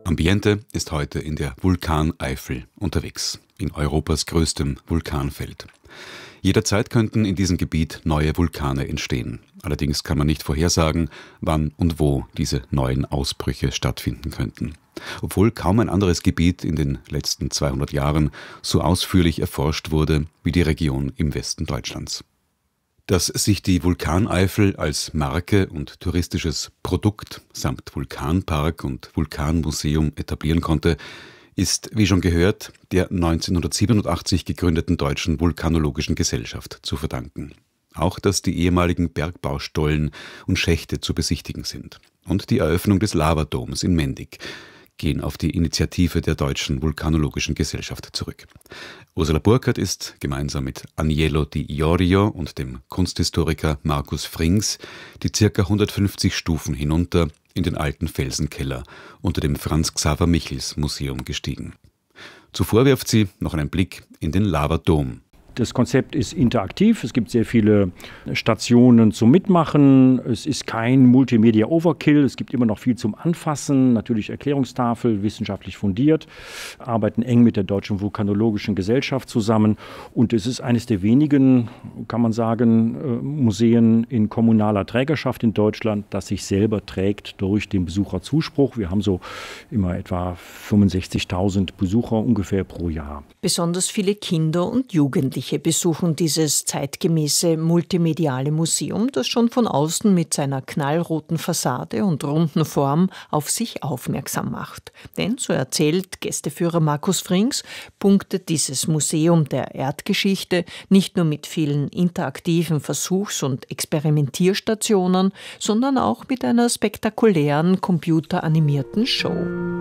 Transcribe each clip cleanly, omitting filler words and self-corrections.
Ambiente ist heute in der Vulkaneifel unterwegs, in Europas größtem Vulkanfeld. Jederzeit könnten in diesem Gebiet neue Vulkane entstehen. Allerdings kann man nicht vorhersagen, wann und wo diese neuen Ausbrüche stattfinden könnten. Obwohl kaum ein anderes Gebiet in den letzten 200 Jahren so ausführlich erforscht wurde wie die Region im Westen Deutschlands. Dass sich die Vulkaneifel als Marke und touristisches Produkt samt Vulkanpark und Vulkanmuseum etablieren konnte, ist, wie schon gehört, der 1987 gegründeten Deutschen Vulkanologischen Gesellschaft zu verdanken. Auch, dass die ehemaligen Bergbaustollen und Schächte zu besichtigen sind. Und die Eröffnung des Lavadoms in Mendig gehen auf die Initiative der Deutschen Vulkanologischen Gesellschaft zurück. Ursula Burkhardt ist gemeinsam mit Aniello Di Iorio und dem Kunsthistoriker Markus Frings die ca. 150 Stufen hinunter in den alten Felsenkeller unter dem Franz-Xaver-Michels-Museum gestiegen. Zuvor wirft sie noch einen Blick in den Lavadom. Das Konzept ist interaktiv, es gibt sehr viele Stationen zum Mitmachen, es ist kein Multimedia-Overkill, es gibt immer noch viel zum Anfassen, natürlich Erklärungstafel, wissenschaftlich fundiert, arbeiten eng mit der Deutschen Vulkanologischen Gesellschaft zusammen und es ist eines der wenigen, kann man sagen, Museen in kommunaler Trägerschaft in Deutschland, das sich selber trägt durch den Besucherzuspruch. Wir haben so immer etwa 65.000 Besucher ungefähr pro Jahr. Besonders viele Kinder und Jugendliche besuchen dieses zeitgemäße multimediale Museum, das schon von außen mit seiner knallroten Fassade und runden Form auf sich aufmerksam macht. Denn, so erzählt Gästeführer Markus Frings, punktet dieses Museum der Erdgeschichte nicht nur mit vielen interaktiven Versuchs- und Experimentierstationen, sondern auch mit einer spektakulären computeranimierten Show.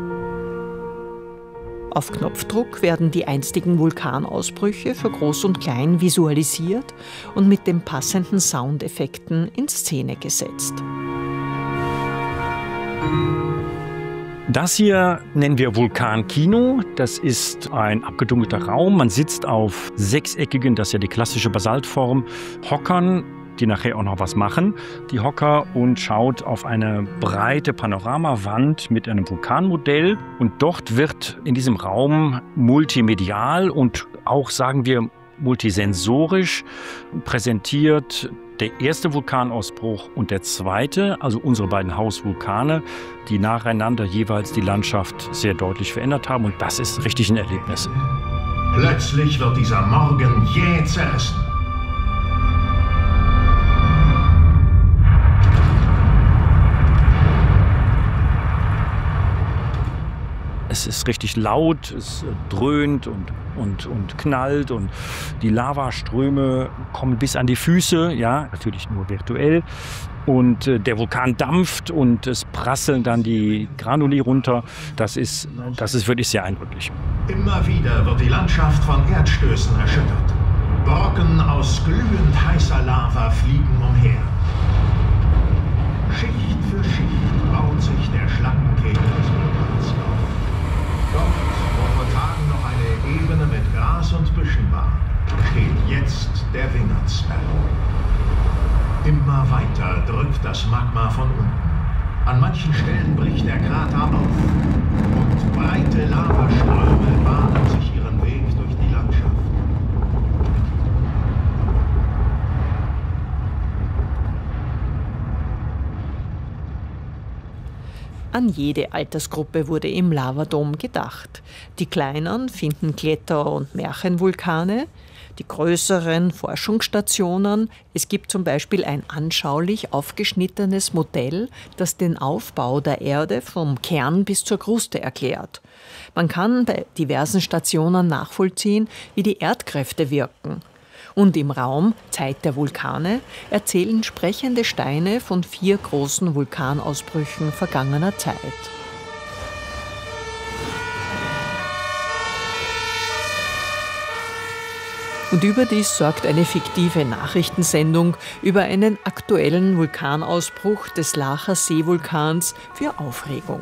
Auf Knopfdruck werden die einstigen Vulkanausbrüche für Groß und Klein visualisiert und mit den passenden Soundeffekten in Szene gesetzt. Das hier nennen wir Vulkankino. Das ist ein abgedunkelter Raum. Man sitzt auf sechseckigen, das ist ja die klassische Basaltform, Hockern, die nachher auch noch was machen, die Hocker, und schaut auf eine breite Panoramawand mit einem Vulkanmodell. Und dort wird in diesem Raum multimedial und auch, sagen wir, multisensorisch präsentiert der erste Vulkanausbruch und der zweite, also unsere beiden Hausvulkane, die nacheinander jeweils die Landschaft sehr deutlich verändert haben. Und das ist richtig ein Erlebnis. Plötzlich wird dieser Morgen jäh zerrissen. Es ist richtig laut, es dröhnt und knallt und die Lavaströme kommen bis an die Füße, ja, natürlich nur virtuell. Und der Vulkan dampft und es prasseln dann die Granuli runter. Das ist wirklich sehr eindrücklich. Immer wieder wird die Landschaft von Erdstößen erschüttert. Brocken aus glühend heißer Lava fliegen umher. Schicht für Schicht baut sich der Schlackenkegel des Vulkans auf. Dort, wo vor Tagen noch eine Ebene mit Gras und Büschen war, steht jetzt der Wingertsberg. Immer weiter drückt das Magma von unten. An manchen Stellen bricht der Krater auf und breite Lavaströme bahnen sich ihren Weg durch die Landschaft. An jede Altersgruppe wurde im Lavadom gedacht. Die Kleineren finden Kletter- und Märchenvulkane, die größeren Forschungsstationen. Es gibt zum Beispiel ein anschaulich aufgeschnittenes Modell, das den Aufbau der Erde vom Kern bis zur Kruste erklärt. Man kann bei diversen Stationen nachvollziehen, wie die Erdkräfte wirken. Und im Raum Zeit der Vulkane erzählen sprechende Steine von 4 großen Vulkanausbrüchen vergangener Zeit. Und überdies sorgt eine fiktive Nachrichtensendung über einen aktuellen Vulkanausbruch des Laacher Seevulkans für Aufregung.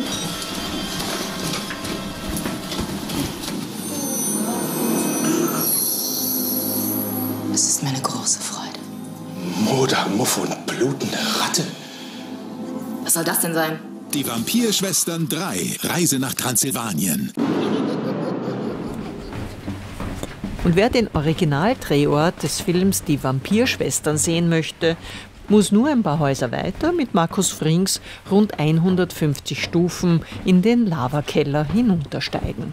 Es ist mir eine große Freude. Modermuff und blutende Ratte. Was soll das denn sein? Die Vampirschwestern 3, Reise nach Transsilvanien. Und wer den Originaldrehort des Films Die Vampirschwestern sehen möchte, muss nur ein paar Häuser weiter mit Markus Frings rund 150 Stufen in den Lavakeller hinuntersteigen.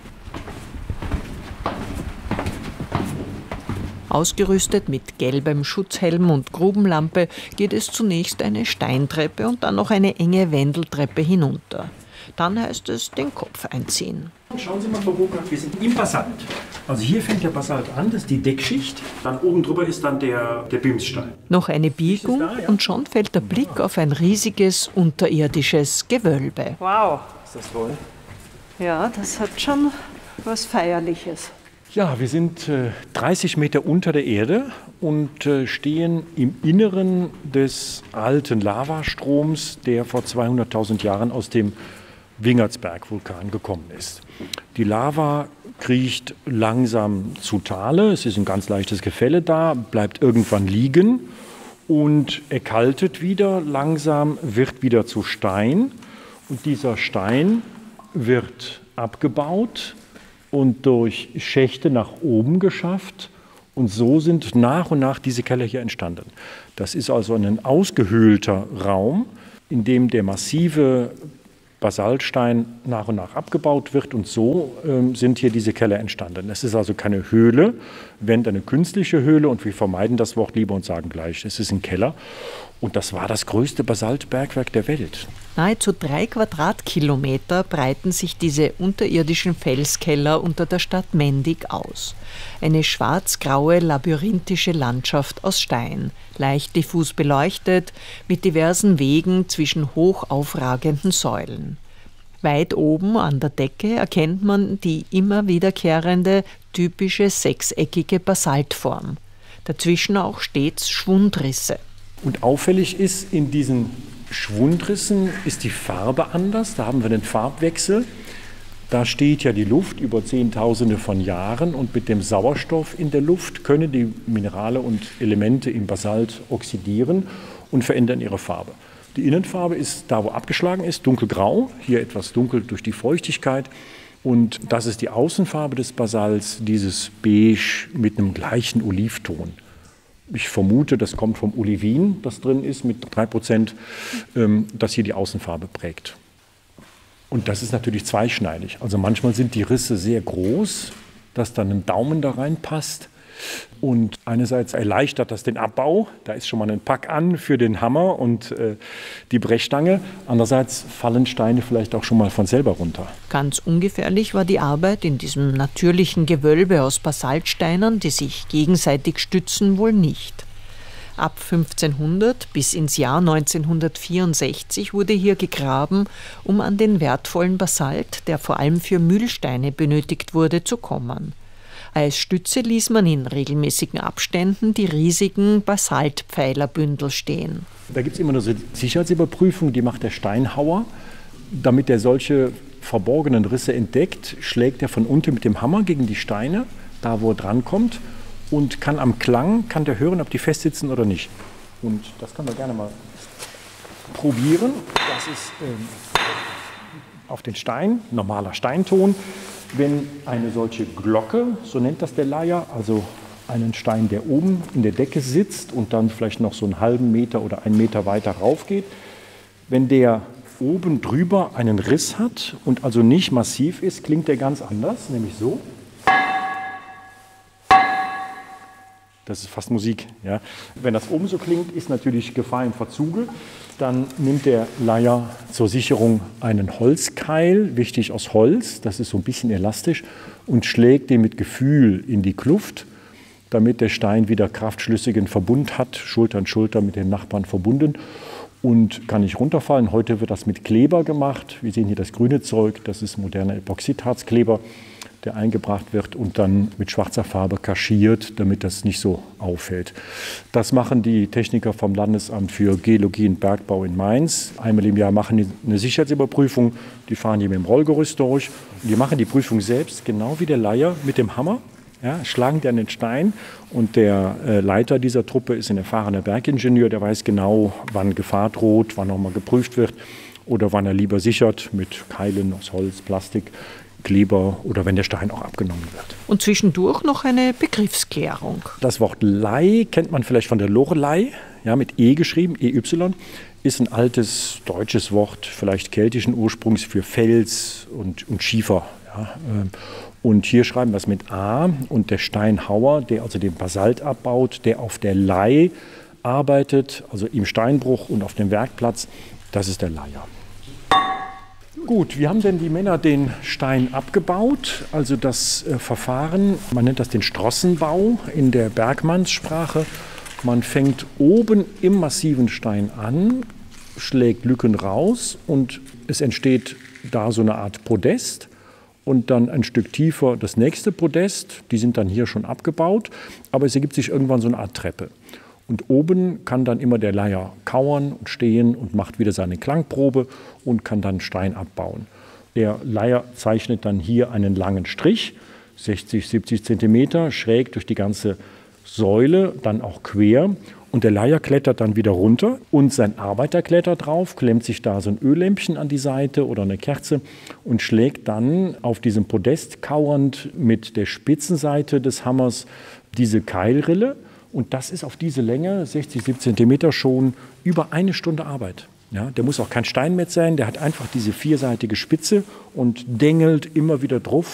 Ausgerüstet mit gelbem Schutzhelm und Grubenlampe geht es zunächst eine Steintreppe und dann noch eine enge Wendeltreppe hinunter. Dann heißt es den Kopf einziehen. Schauen Sie mal, Frau Burkhardt, wir sind im Basalt. Also hier fängt der Basalt an, das ist die Deckschicht. Dann oben drüber ist dann der Bimsstein. Noch eine Biegung und schon fällt der Blick auf ein riesiges unterirdisches Gewölbe. Wow. Ist das toll? Ja, das hat schon was Feierliches. Ja, wir sind 30 Meter unter der Erde und stehen im Inneren des alten Lavastroms, der vor 200.000 Jahren aus dem Wingertsberg-Vulkan gekommen ist. Die Lava kriecht langsam zu Tale, es ist ein ganz leichtes Gefälle da, bleibt irgendwann liegen und erkaltet wieder langsam, wird wieder zu Stein. Und dieser Stein wird abgebaut und durch Schächte nach oben geschafft. Und so sind nach und nach diese Keller hier entstanden. Das ist also ein ausgehöhlter Raum, in dem der massive Basaltstein nach und nach abgebaut wird. Und so sind hier diese Keller entstanden. Es ist also keine Höhle, wenn eine künstliche Höhle. Und wir vermeiden das Wort lieber und sagen gleich, es ist ein Keller. Und das war das größte Basaltbergwerk der Welt. Nahezu 3 Quadratkilometer breiten sich diese unterirdischen Felskeller unter der Stadt Mendig aus. Eine schwarz-graue, labyrinthische Landschaft aus Stein, leicht diffus beleuchtet, mit diversen Wegen zwischen hoch aufragenden Säulen. Weit oben an der Decke erkennt man die immer wiederkehrende, typische sechseckige Basaltform. Dazwischen auch stets Schwundrisse. Und auffällig ist, in diesen Schwundrissen ist die Farbe anders. Da haben wir einen Farbwechsel. Da steht ja die Luft über Zehntausende von Jahren und mit dem Sauerstoff in der Luft können die Minerale und Elemente im Basalt oxidieren und verändern ihre Farbe. Die Innenfarbe ist da, wo abgeschlagen ist, dunkelgrau, hier etwas dunkel durch die Feuchtigkeit. Und das ist die Außenfarbe des Basalts, dieses Beige mit einem gleichen Olivton. Ich vermute, das kommt vom Olivin, das drin ist, mit 3%, das hier die Außenfarbe prägt. Und das ist natürlich zweischneidig. Also manchmal sind die Risse sehr groß, dass dann ein Daumen da reinpasst. Und einerseits erleichtert das den Abbau, da ist schon mal ein Pack an für den Hammer und die Brechstange. Andererseits fallen Steine vielleicht auch schon mal von selber runter. Ganz ungefährlich war die Arbeit in diesem natürlichen Gewölbe aus Basaltsteinen, die sich gegenseitig stützen, wohl nicht. Ab 1500 bis ins Jahr 1964 wurde hier gegraben, um an den wertvollen Basalt, der vor allem für Mühlsteine benötigt wurde, zu kommen. Als Stütze ließ man in regelmäßigen Abständen die riesigen Basaltpfeilerbündel stehen. Da gibt es immer eine Sicherheitsüberprüfung, die macht der Steinhauer. Damit er solche verborgenen Risse entdeckt, schlägt er von unten mit dem Hammer gegen die Steine, da wo er drankommt, und kann am Klang, kann der hören, ob die festsitzen oder nicht. Und das können wir gerne mal probieren. Das ist auf den Stein, normaler Steinton. Wenn eine solche Glocke, so nennt das der Leier, also einen Stein, der oben in der Decke sitzt und dann vielleicht noch so einen halben Meter oder 1 Meter weiter rauf geht, wenn der oben drüber einen Riss hat und also nicht massiv ist, klingt der ganz anders, nämlich so. Das ist fast Musik. Ja. Wenn das oben so klingt, ist natürlich Gefahr im Verzuge. Dann nimmt der Leier zur Sicherung einen Holzkeil, wichtig aus Holz, das ist so ein bisschen elastisch, und schlägt den mit Gefühl in die Kluft, damit der Stein wieder kraftschlüssigen Verbund hat, Schulter an Schulter mit den Nachbarn verbunden und kann nicht runterfallen. Heute wird das mit Kleber gemacht. Wir sehen hier das grüne Zeug, das ist moderner Epoxidharzkleber, der eingebracht wird und dann mit schwarzer Farbe kaschiert, damit das nicht so auffällt. Das machen die Techniker vom Landesamt für Geologie und Bergbau in Mainz. Einmal im Jahr machen die eine Sicherheitsüberprüfung. Die fahren hier mit dem Rollgerüst durch. Und die machen die Prüfung selbst, genau wie der Leier mit dem Hammer. Ja, schlagen die an den Stein und der Leiter dieser Truppe ist ein erfahrener Bergingenieur, der weiß genau, wann Gefahr droht, wann nochmal geprüft wird. oder wann er lieber sichert mit Keilen aus Holz, Plastik, Kleber oder wenn der Stein auch abgenommen wird. Und zwischendurch noch eine Begriffsklärung. Das Wort Leih kennt man vielleicht von der Lorelei, ja, mit E geschrieben, EY, ist ein altes deutsches Wort, vielleicht keltischen Ursprungs für Fels und Schiefer. Ja. Und hier schreiben wir es mit A und der Steinhauer, der also den Basalt abbaut, der auf der Leih arbeitet, also im Steinbruch und auf dem Werkplatz, das ist der Leier. Gut, wie haben denn die Männer den Stein abgebaut? Also das Verfahren, man nennt das den Strossenbau in der Bergmannssprache. Man fängt oben im massiven Stein an, schlägt Lücken raus und es entsteht da so eine Art Podest und dann ein Stück tiefer das nächste Podest. Die sind dann hier schon abgebaut, aber es ergibt sich irgendwann so eine Art Treppe. Und oben kann dann immer der Leier kauern und stehen und macht wieder seine Klangprobe und kann dann Stein abbauen. Der Leier zeichnet dann hier einen langen Strich, 60, 70 Zentimeter, schräg durch die ganze Säule, dann auch quer. Und der Leier klettert dann wieder runter und sein Arbeiter klettert drauf, klemmt sich da so ein Öllämpchen an die Seite oder eine Kerze und schlägt dann auf diesem Podest kauernd mit der Spitzenseite des Hammers diese Keilrille. Und das ist auf diese Länge, 60, 70 Zentimeter, schon über eine Stunde Arbeit. Ja, der muss auch kein Steinmetz sein, der hat einfach diese vierseitige Spitze und dengelt immer wieder drauf